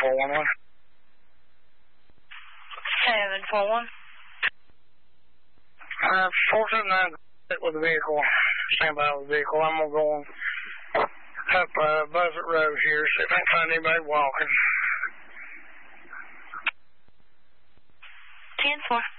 411. 741. 479 with the vehicle. Stand by with the vehicle. I'm going to go up Buzzard Road here, see if I can find anybody walking. 10-4.